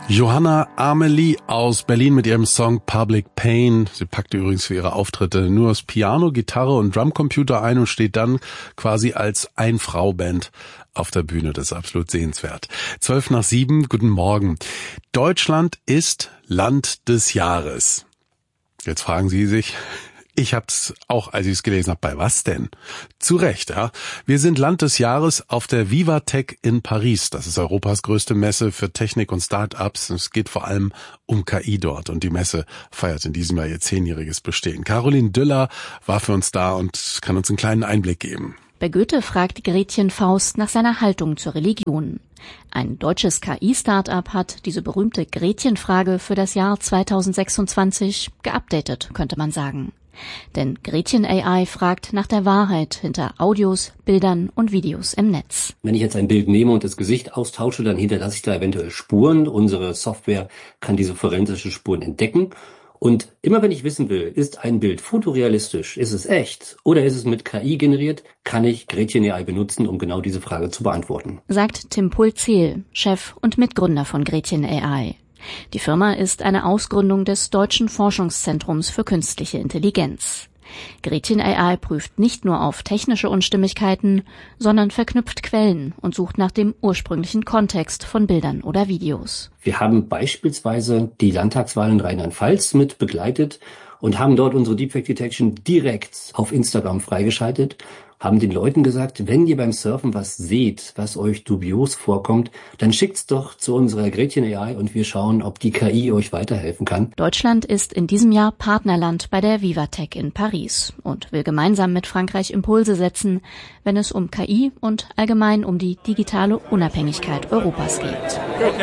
Johanna Amelie aus Berlin mit ihrem Song Public Pain. Sie packte übrigens für ihre Auftritte nur das Piano, Gitarre und Drumcomputer ein und steht dann quasi als Ein-Frau-Band auf der Bühne. Das ist absolut sehenswert. 6:55, guten Morgen. Deutschland ist Land des Jahres. Jetzt fragen Sie sich, ich hab's auch, als ich es gelesen habe, bei was denn? Zu Recht, ja. Wir sind Land des Jahres auf der VivaTech in Paris. Das ist Europas größte Messe für Technik und Start-ups. Es geht vor allem um KI dort. Und die Messe feiert in diesem Jahr ihr 10-jähriges Bestehen. Caroline Düller war für uns da und kann uns einen kleinen Einblick geben. Bei Goethe fragt Gretchen Faust nach seiner Haltung zur Religion. Ein deutsches KI-Startup hat diese berühmte Gretchen-Frage für das Jahr 2026 geupdatet, könnte man sagen. Denn Gretchen AI fragt nach der Wahrheit hinter Audios, Bildern und Videos im Netz. Wenn ich jetzt ein Bild nehme und das Gesicht austausche, dann hinterlasse ich da eventuell Spuren. Unsere Software kann diese forensischen Spuren entdecken. Und immer wenn ich wissen will, ist ein Bild fotorealistisch, ist es echt oder ist es mit KI generiert, kann ich Gretchen AI benutzen, um genau diese Frage zu beantworten. Sagt Tim Pulzel, Chef und Mitgründer von Gretchen AI. Die Firma ist eine Ausgründung des Deutschen Forschungszentrums für künstliche Intelligenz. Gretchen AI prüft nicht nur auf technische Unstimmigkeiten, sondern verknüpft Quellen und sucht nach dem ursprünglichen Kontext von Bildern oder Videos. Wir haben beispielsweise die Landtagswahlen in Rheinland-Pfalz mit begleitet und haben dort unsere Deepfake Detection direkt auf Instagram freigeschaltet, haben den Leuten gesagt, wenn ihr beim Surfen was seht, was euch dubios vorkommt, dann schickt's doch zu unserer Gretchen AI und wir schauen, ob die KI euch weiterhelfen kann. Deutschland ist in diesem Jahr Partnerland bei der VivaTech in Paris und will gemeinsam mit Frankreich Impulse setzen, wenn es um KI und allgemein um die digitale Unabhängigkeit Europas geht.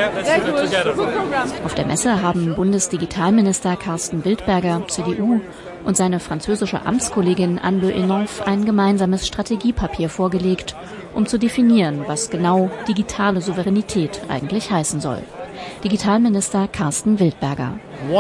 Auf der Messe haben Bundesdigitalminister Carsten Wildberger, CDU, und seine französische Amtskollegin Anne Le Henonf ein gemeinsames Strategiepapier vorgelegt, um zu definieren, was genau digitale Souveränität eigentlich heißen soll. Digitalminister Carsten Wildberger.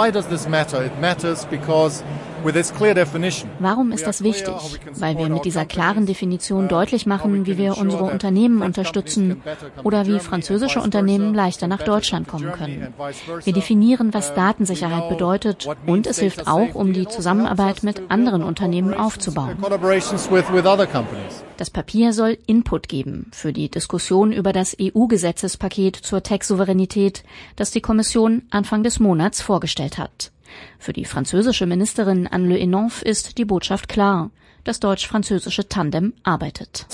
Warum ist das wichtig? Weil wir mit dieser klaren Definition deutlich machen, wie wir unsere Unternehmen unterstützen oder wie französische Unternehmen leichter nach Deutschland kommen können. Wir definieren, was Datensicherheit bedeutet und es hilft auch, um die Zusammenarbeit mit anderen Unternehmen aufzubauen. Das Papier soll Input geben für die Diskussion über das EU-Gesetzespaket zur Tech-Souveränität, das die Kommission Anfang des Monats vorgestellt hat. Für die französische Ministerin Anne Le Henonf ist die Botschaft klar. Das deutsch-französische Tandem arbeitet.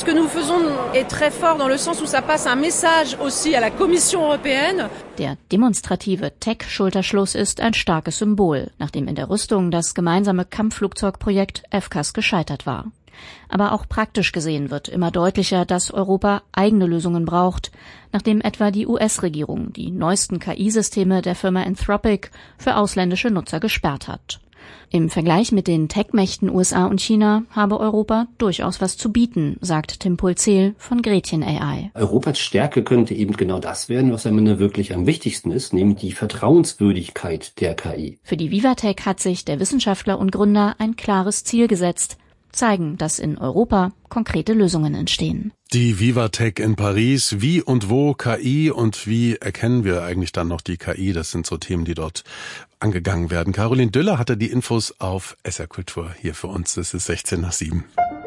Der demonstrative Tech-Schulterschluss ist ein starkes Symbol, nachdem in der Rüstung das gemeinsame Kampfflugzeugprojekt FCAS gescheitert war. Aber auch praktisch gesehen wird immer deutlicher, dass Europa eigene Lösungen braucht, nachdem etwa die US-Regierung die neuesten KI-Systeme der Firma Anthropic für ausländische Nutzer gesperrt hat. Im Vergleich mit den Tech-Mächten USA und China habe Europa durchaus was zu bieten, sagt Tim Pulzel von Gretchen AI. Europas Stärke könnte eben genau das werden, was am Ende wirklich am wichtigsten ist, nämlich die Vertrauenswürdigkeit der KI. Für die VivaTech hat sich der Wissenschaftler und Gründer ein klares Ziel gesetzt: zeigen, dass in Europa konkrete Lösungen entstehen. Die VivaTech in Paris, wie und wo KI und wie erkennen wir eigentlich dann noch die KI? Das sind so Themen, die dort angegangen werden. Caroline Düller hatte die Infos auf SR Kultur hier für uns. Es ist 6:16.